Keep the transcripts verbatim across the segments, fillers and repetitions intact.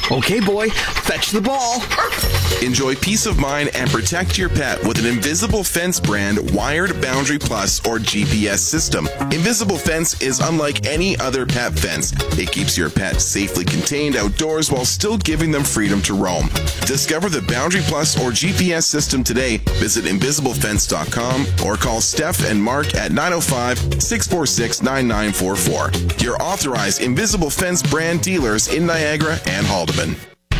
Okay, boy, fetch the ball. Enjoy peace of mind and protect your pet with an Invisible Fence brand wired Boundary Plus or G P S system. Invisible Fence is unlike any other pet fence. It keeps your pet safely contained outdoors while still giving them freedom to roam. Discover the Boundary Plus or G P S system today. Visit invisible fence dot com or call Steph and Mark at nine oh five, six four six, nine nine four four. Your authorized Invisible Fence brand dealers in Niagara and Haldeman.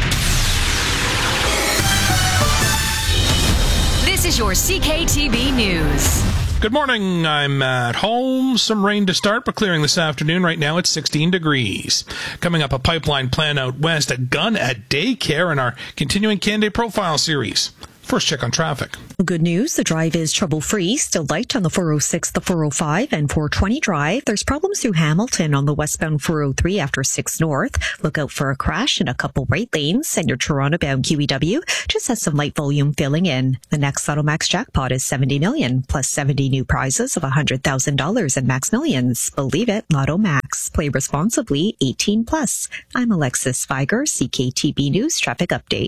This is your C K T B News. Good morning. I'm at home. Some rain to start, but clearing this afternoon. Right now it's sixteen degrees. Coming up, a pipeline plan out west, a gun at daycare, in our continuing Canday Profile series. First check on traffic. Good news. The drive is trouble-free. Still light on the four oh six, the four oh five, and four twenty drive. There's problems through Hamilton on the westbound four oh three after six north. Look out for a crash in a couple right lanes. And your Toronto-bound Q E W just has some light volume filling in. The next Automax jackpot is seventy million dollars, plus seventy new prizes of one hundred thousand dollars in Max Millions. Believe it, Lotto Max. Play responsibly, eighteen plus. I'm Alexis Feiger, C K T B News Traffic Update.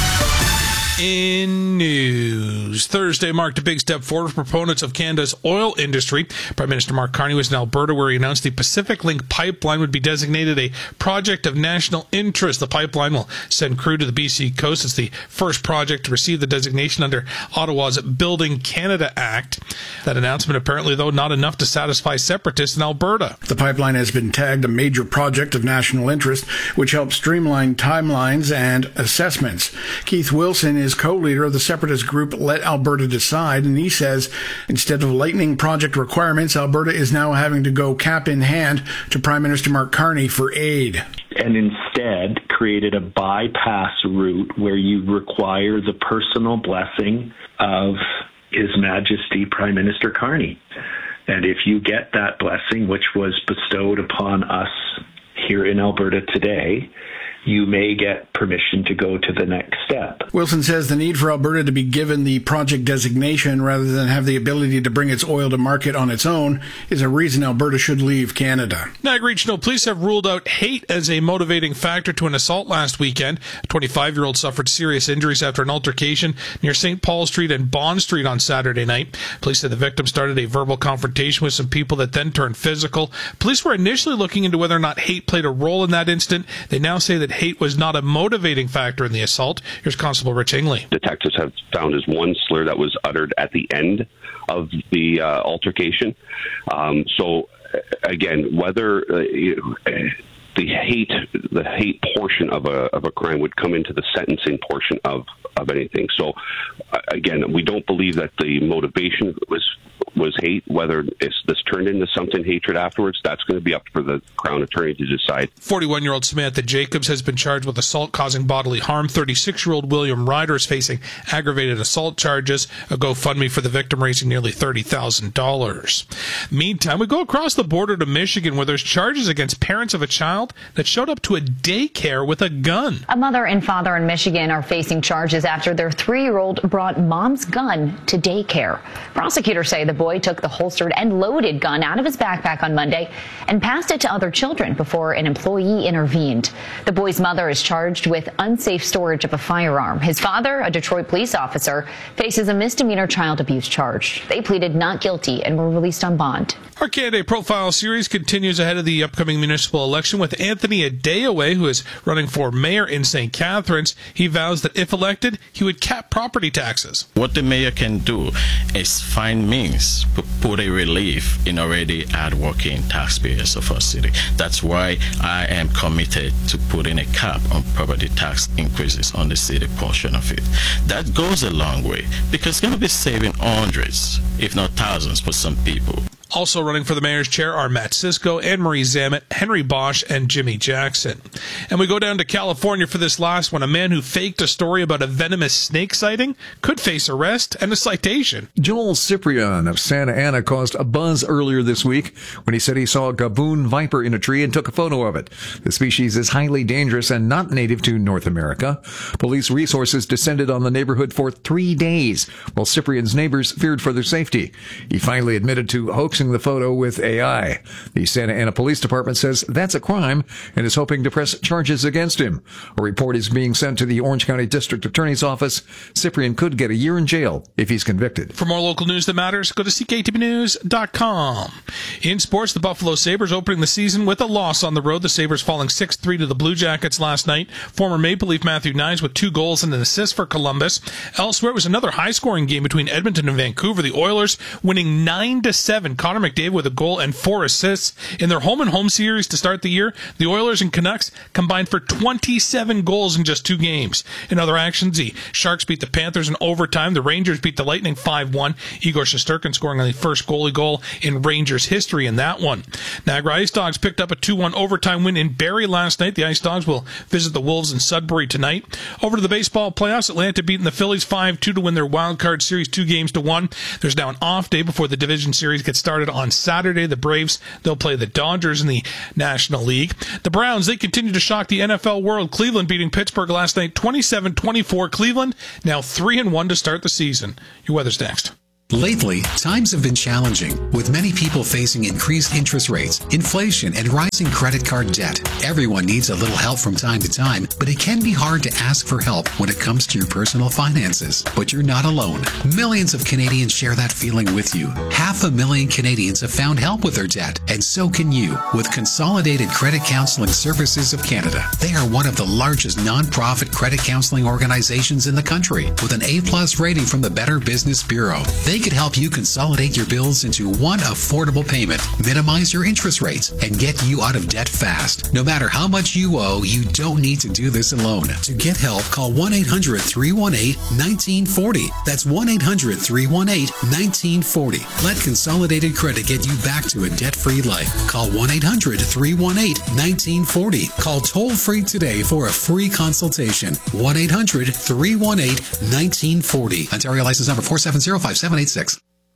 In news, Thursday marked a big step forward for proponents of Canada's oil industry. Prime Minister Mark Carney was in Alberta, where he announced the Pacific Link pipeline would be designated a project of national interest. The pipeline will send crude to the B C coast. It's the first project to receive the designation under Ottawa's Building Canada Act. That announcement apparently, though, not enough to satisfy separatists in Alberta. The pipeline has been tagged a major project of national interest, which helps streamline timelines and assessments. Keith Wilson is co-leader of the separatist group Let Alberta Decide, and he says instead of lightening project requirements, Alberta is now having to go cap in hand to Prime Minister Mark Carney for aid. And instead created a bypass route where you require the personal blessing of His Majesty Prime Minister Carney. And if you get that blessing, which was bestowed upon us here in Alberta today, you may get permission to go to the next step. Wilson says the need for Alberta to be given the project designation rather than have the ability to bring its oil to market on its own is a reason Alberta should leave Canada. Niagara Regional Police have ruled out hate as a motivating factor to an assault last weekend. A twenty-five-year-old suffered serious injuries after an altercation near Saint Paul Street and Bond Street on Saturday night. Police said the victim started a verbal confrontation with some people that then turned physical. Police were initially looking into whether or not hate played a role in that incident. They now say that hate was not a motivating factor in the assault. Here's Constable Rich Hingley. Detectives have found is one slur that was uttered at the end of the uh, altercation. Um, so, again, whether uh, the hate the hate portion of a of a crime would come into the sentencing portion of, of anything. So, uh, again, we don't believe that the motivation was was hate. Whether it's this turned into something hatred afterwards, that's going to be up for the Crown Attorney to decide. forty-one-year-old Samantha Jacobs has been charged with assault causing bodily harm. thirty-six-year-old William Ryder is facing aggravated assault charges. A GoFundMe for the victim raising nearly thirty thousand dollars. Meantime, we go across the border to Michigan, where there's charges against parents of a child that showed up to a daycare with a gun. A mother and father in Michigan are facing charges after their three-year-old brought mom's gun to daycare. Prosecutors say the boy took the holstered and loaded gun out of his backpack on Monday and passed it to other children before an employee intervened. The boy's mother is charged with unsafe storage of a firearm. His father, a Detroit police officer, faces a misdemeanor child abuse charge. They pleaded not guilty and were released on bond. Our Canday Profile series continues ahead of the upcoming municipal election with Anthony Adeoye, who is running for mayor in Saint Catharines. He vows that if elected, he would cap property taxes. What the mayor can do is find means to put a relief in already hard-working taxpayers of our city. That's why I am committed to putting a cap on property tax increases on the city portion of it. That goes a long way because it's going to be saving hundreds, if not thousands, for some people. Also running for the mayor's chair are Matt Sisko, Anne-Marie Zamet, Henry Bosch, and Jimmy Jackson. And we go down to California for this last one. A man who faked a story about a venomous snake sighting could face arrest and a citation. Joel Ciprian of Santa Ana caused a buzz earlier this week when he said he saw a gaboon viper in a tree and took a photo of it. The species is highly dangerous and not native to North America. Police resources descended on the neighborhood for three days, while Ciprian's neighbors feared for their safety. He finally admitted to hoaxing replacing the photo with A I. The Santa Ana Police Department says that's a crime and is hoping to press charges against him. A report is being sent to the Orange County District Attorney's Office. Cyprian could get a year in jail if he's convicted. For more local news that matters, go to C K T B news dot com. In sports, the Buffalo Sabres opening the season with a loss on the road. The Sabres falling six three to the Blue Jackets last night. Former Maple Leaf Matthew Knies with two goals and an assist for Columbus. Elsewhere, it was another high-scoring game between Edmonton and Vancouver. The Oilers winning nine to seven. Connor McDavid with a goal and four assists. In their home-and-home series to start the year, the Oilers and Canucks combined for twenty-seven goals in just two games. In other actions, the Sharks beat the Panthers in overtime. The Rangers beat the Lightning five one. Igor Shesterkin scoring on the first goalie goal in Rangers history in that one. Niagara Ice Dogs picked up a two one overtime win in Barrie last night. The Ice Dogs will visit the Wolves in Sudbury tonight. Over to the baseball playoffs, Atlanta beating the Phillies five two to win their wild card series two games to one. There's now an off day before the division series gets started on Saturday. The Braves, they'll play the Dodgers in the National League. The Browns, they continue to shock the N F L world. Cleveland beating Pittsburgh last night twenty-seven twenty-four. Cleveland now three and one to start the season. Your weather's next. Lately, times have been challenging, with many people facing increased interest rates, inflation, and rising credit card debt. Everyone needs a little help from time to time, but it can be hard to ask for help when it comes to your personal finances. But you're not alone. Millions of Canadians share that feeling with you. Half a million Canadians have found help with their debt, and so can you with Consolidated Credit Counseling Services of Canada. They are one of the largest non-profit credit counseling organizations in the country, with an A-plus rating from the Better Business Bureau. They could help you consolidate your bills into one affordable payment, minimize your interest rates, and get you out of debt fast. No matter how much you owe, you don't need to do this alone. To get help, call one eight hundred three one eight one nine four zero. That's one eight hundred three one eight one nine four zero. Let Consolidated Credit get you back to a debt-free life. Call one eight hundred three one eight one nine four zero. Call toll-free today for a free consultation. one eight hundred three one eight one nine four zero. Ontario license number four seven zero five seven eight six.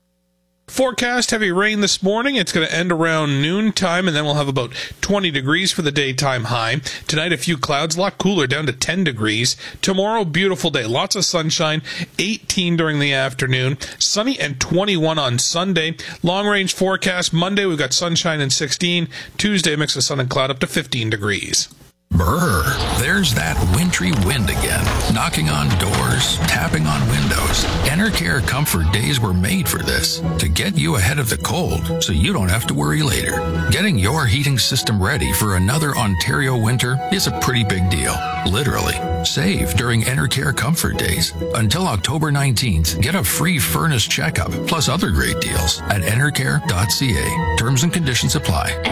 Forecast heavy rain this morning. It's going to end around noontime, and then we'll have about twenty degrees for the daytime high. Tonight, a few clouds, a lot cooler, down to ten degrees. Tomorrow, beautiful day, lots of sunshine, eighteen during the afternoon, sunny and twenty-one on Sunday. Long-range forecast, Monday, we've got sunshine and sixteen. Tuesday, mix of sun and cloud up to fifteen degrees. Brr, there's that wintry wind again, knocking on doors, tapping on windows. Enercare Comfort Days were made for this, to get you ahead of the cold so you don't have to worry later. Getting your heating system ready for another Ontario winter is a pretty big deal, literally. Save during Enercare Comfort Days. Until October nineteenth, get a free furnace checkup, plus other great deals at enercare dot c a. Terms and conditions apply.